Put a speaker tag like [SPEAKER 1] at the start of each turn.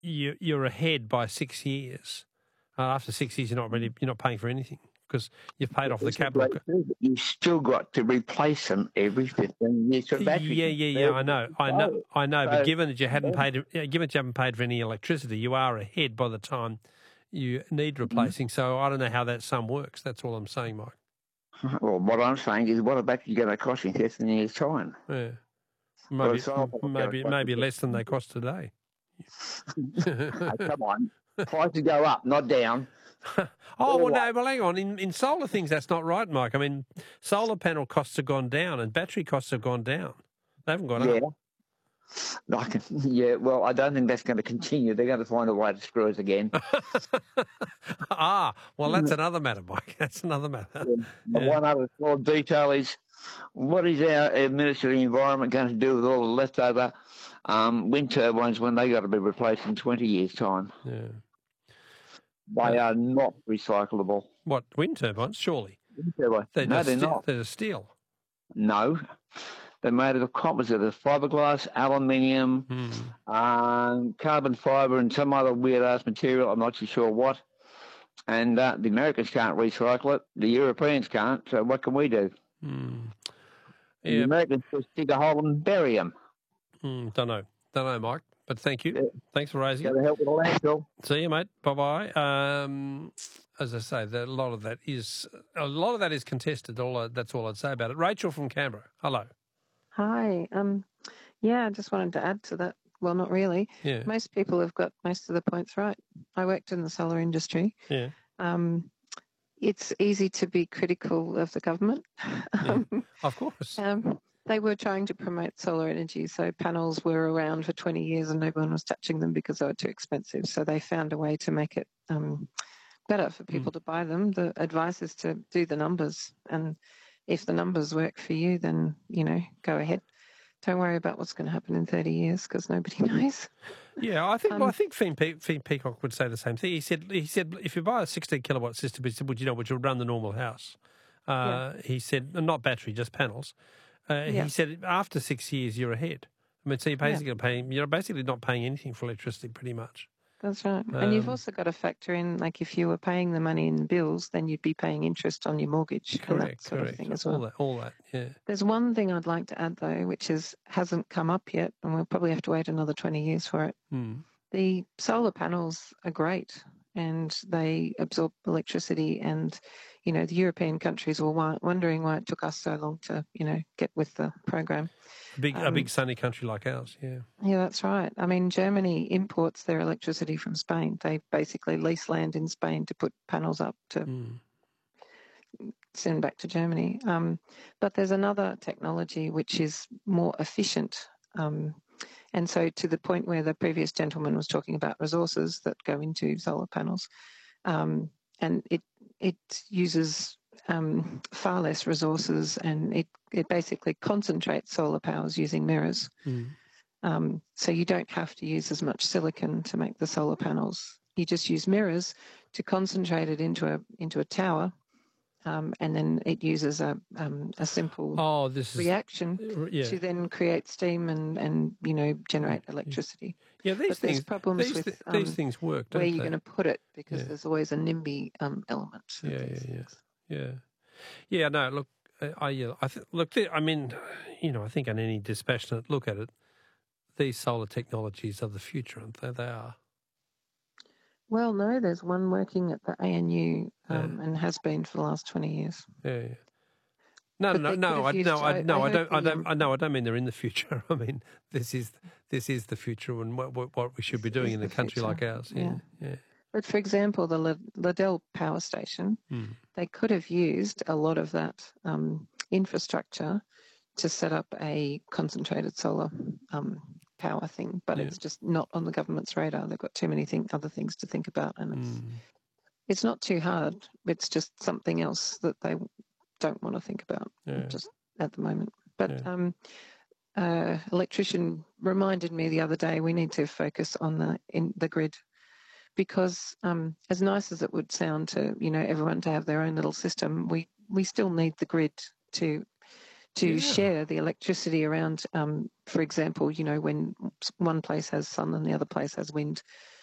[SPEAKER 1] you're ahead by 6 years. After 6 years, you're not paying for anything because you've paid off the capital.
[SPEAKER 2] You've still got to replace them every 15 years for batteries.
[SPEAKER 1] Yeah. I know. But given that you haven't paid for any electricity, you are ahead by the time you need replacing. So I don't know how that sum works. That's all I'm saying, Mike.
[SPEAKER 2] Well, what I'm saying is, what a battery going to cost in 15 years' time?
[SPEAKER 1] Yeah. Maybe less than they cost today.
[SPEAKER 2] Hey, come on. Prices go up, not down.
[SPEAKER 1] Hang on. In solar things, that's not right, Mike. I mean, solar panel costs have gone down and battery costs have gone down. They haven't gone up.
[SPEAKER 2] Well, I don't think that's going to continue. They're going to find a way to screw us again.
[SPEAKER 1] Well, that's another matter, Mike. That's another matter.
[SPEAKER 2] One other small detail is, what is our Minister of the Environment going to do with all the leftover wind turbines when they got to be replaced in 20 years' time?
[SPEAKER 1] Yeah.
[SPEAKER 2] They are not recyclable.
[SPEAKER 1] What, wind turbines? Surely.
[SPEAKER 2] Wind turbines. They're not.
[SPEAKER 1] They're steel.
[SPEAKER 2] No. They're made of a composite of fiberglass, aluminium, carbon fibre, and some other weird-ass material. I'm not too sure what. And the Americans can't recycle it. The Europeans can't. So what can we do? The Americans just dig a hole and bury them.
[SPEAKER 1] Don't know, Mike. But thank you. Yeah. Thanks for raising it.
[SPEAKER 2] Got to help with the landfill.
[SPEAKER 1] See you, mate. Bye-bye. As I say, a lot of that is contested. That's all I'd say about it. Rachel from Canberra. Hello.
[SPEAKER 3] Hi. I just wanted to add to that. Well, not really.
[SPEAKER 1] Yeah.
[SPEAKER 3] Most people have got most of the points right. I worked in the solar industry.
[SPEAKER 1] Yeah.
[SPEAKER 3] It's easy to be critical of the government.
[SPEAKER 1] Yeah. Of course.
[SPEAKER 3] They were trying to promote solar energy, so panels were around for 20 years and no one was touching them because they were too expensive. So they found a way to make it better for people to buy them. The advice is to do the numbers, and if the numbers work for you, then, go ahead. Don't worry about what's going to happen in 30 years because nobody knows.
[SPEAKER 1] Yeah, I think Finn Peacock would say the same thing. He said if you buy a 16 kilowatt system, which will run the normal house. He said not battery, just panels. He said after 6 years you're ahead. I mean, so you're basically not paying anything for electricity, pretty much.
[SPEAKER 3] That's right. And you've also got to factor in, like, if you were paying the money in bills, then you'd be paying interest on your mortgage and that sort of thing as well.
[SPEAKER 1] All that, yeah.
[SPEAKER 3] There's one thing I'd like to add, though, which hasn't come up yet, and we'll probably have to wait another 20 years for it. The solar panels are great, and they absorb electricity, and, the European countries were wondering why it took us so long to, get with the program.
[SPEAKER 1] A big sunny country like ours, yeah.
[SPEAKER 3] Yeah, that's right. I mean, Germany imports their electricity from Spain. They basically lease land in Spain to put panels up to send back to Germany. But there's another technology which is more efficient. And so to the point where the previous gentleman was talking about resources that go into solar panels, and it uses far less resources, and it basically concentrates solar powers using mirrors. So you don't have to use as much silicon to make the solar panels. You just use mirrors to concentrate it into a tower, and then it uses a simple reaction to then create steam and generate electricity.
[SPEAKER 1] Yeah, these things work.
[SPEAKER 3] Where you're going to put it, because there's always a NIMBY element.
[SPEAKER 1] Yeah. No, look, I think on any dispassionate look at it, these solar technologies are the future, aren't they? They are.
[SPEAKER 3] Well, no, there's one working at the ANU and has been for the last 20 years.
[SPEAKER 1] Yeah. No, I don't mean they're in the future. I mean, this is the future, and what we should be doing in a country like ours. Yeah.
[SPEAKER 3] But for example, the Liddell Power Station, they could have used a lot of that infrastructure to set up a concentrated solar power thing, but it's just not on the government's radar. They've got too many other things to think about, and it's not too hard. It's just something else that they don't want to think about just at the moment. But electrician reminded me the other day we need to focus on the grid, because as nice as it would sound to everyone to have their own little system, we still need the grid to to share the electricity around. For example, when one place has sun and the other place has wind,